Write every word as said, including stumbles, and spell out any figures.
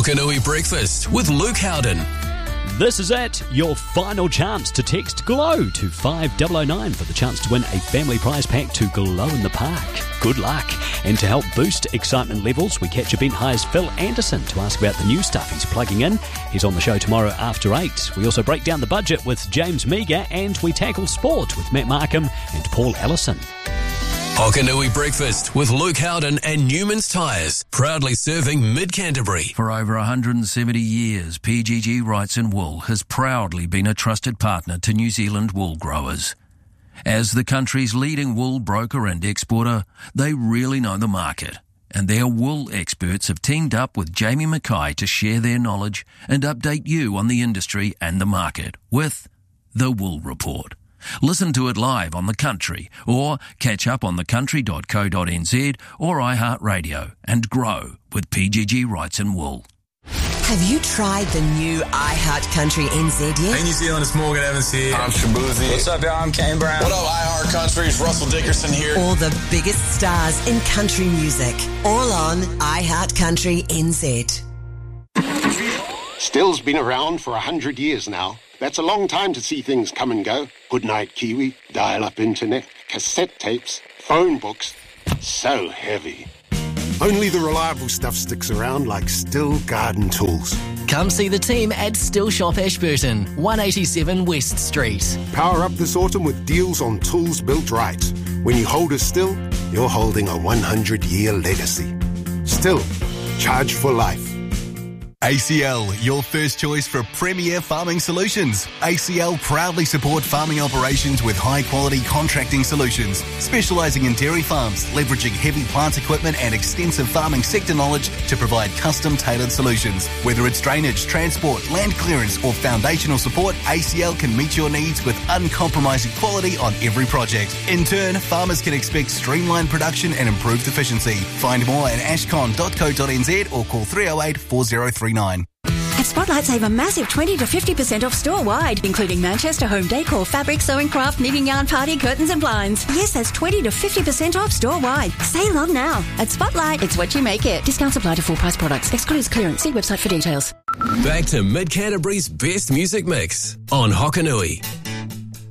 Hokanui Breakfast with Luke Howden. This is it, your final chance to text GLOW to five oh oh nine for the chance to win a family prize pack to Glow in the Park. Good luck. And to help boost excitement levels, we catch Event High's Phil Anderson to ask about the new stuff he's plugging in. He's on the show tomorrow after eight. We also break down the budget with James Meagher, and we tackle sport with Matt Markham and Paul Ellison. Hokanui Breakfast with Luke Howden and Newman's Tyres, proudly serving Mid-Canterbury. For over one hundred seventy years, P G G Wrights and Wool has proudly been a trusted partner to New Zealand wool growers. As the country's leading wool broker and exporter, they really know the market, and their wool experts have teamed up with Jamie Mackay to share their knowledge and update you on the industry and the market with The Wool Report. Listen to it live on The Country or catch up on the country dot co dot n z or iHeartRadio and grow with P G G Wrights and Wool. Have you tried the new iHeart Country N Z yet? Hey New Zealand, it's Morgan Evans here. I'm Shabuzi. What's up, y'all? I'm Kane Brown. What up, iHeart Country? It's Russell Dickerson here. All the biggest stars in country music, all on iHeart Country N Z. Still's been around for a hundred years now. That's a long time to see things come and go. Goodnight Kiwi, dial-up internet, cassette tapes, phone books. So heavy. Only the reliable stuff sticks around, like Still Garden Tools. Come see the team at Still Shop Ashburton, one eighty-seven West Street. Power up this autumn with deals on tools built right. When you hold a Still, you're holding a one hundred year legacy. Still, charge for life. A C L, your first choice for premier farming solutions. A C L proudly support farming operations with high-quality contracting solutions, specialising in dairy farms, leveraging heavy plant equipment and extensive farming sector knowledge to provide custom-tailored solutions. Whether it's drainage, transport, land clearance or foundational support, A C L can meet your needs with uncompromising quality on every project. In turn, farmers can expect streamlined production and improved efficiency. Find more at ashcon dot co dot n z or call three oh eight, four oh three nine. At Spotlight, save a massive twenty to fifty percent off store-wide, including Manchester home decor, fabric, sewing craft, knitting yarn, party, curtains and blinds. Yes, that's twenty to fifty percent off store-wide. Save on now. At Spotlight, it's what you make it. Discounts apply to full-price products. Excludes clearance. See website for details. Back to Mid-Canterbury's best music mix on Hokanui.